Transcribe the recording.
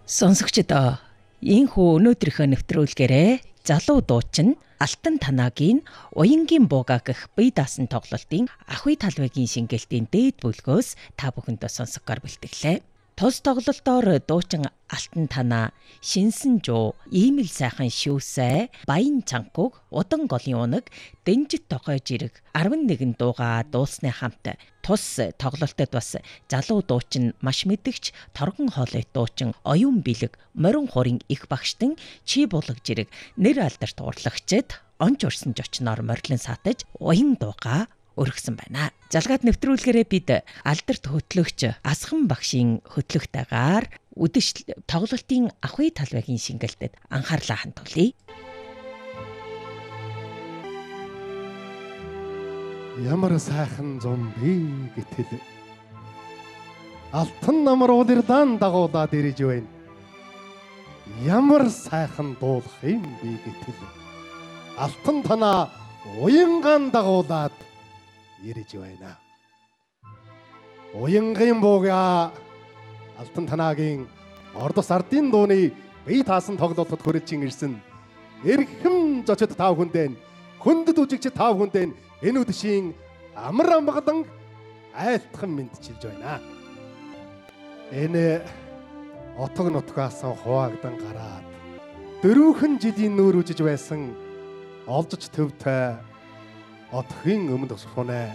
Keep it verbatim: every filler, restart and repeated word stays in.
Сонсогчдоо энэхүү өнөөдрийнхөө нэвтрүүлгээрээ залуу дуучин Алтан Танагийн Уянгийн бууга гэх бие даасан тоглолтын Ахуй талбайгийн шингэлтийн дээд бүлгөөс та бүхэндээ сонсгохоор бэлтгэлээ. Тус тоглолтоор дуучин Алтан Танаа шинсэн жуу, иймэл сайхан шүүсээ, баян чангаг, удан голын унаг, дэнжит тогой жирэг арван нэгэн дуугаа дуулсны хамт тус тоглолтод бас залуу дуучин маш мэдгч торгон хоолой дуучин оюун бэлэг морин хурын их багштан чи булаг жирэг нэр алдарт урлагчид онж урсан жочноор морилон сатаж уян дуугаа өргөсөн байна. Залгаад нэвтрүүлгээрээ бид алдарт хөтлөгч Асхан багшийн хөтлөгтэйгээр үдэш тоглолтын Ахуй талбайгийн шингэлтэд анхаарлаа хандуулъя. Ямар сайхан зам бэ гэтэл алтан намар улирдан дагуулад ирж байна. Ямар сайхан дуулах юм бэ гэтэл Алтан Танаа уянган дагуулад ирж байна. Уянгийн бууга Алтан Танаагийн ордос ардын дууны бие таасан тоглолтод хүрэлцэн ирсэн эрхэм зочид тав хүндээ хүндэт үжигч тав хүндээ энэ үдшийн амар амгадан айлтхан мэдчилж байна. Энэ отог нутгаасан хуваагдан гараад дөрвөн жилийн нүүр үжиж байсан олдож төвтэй отхийн өмнөх сухнаа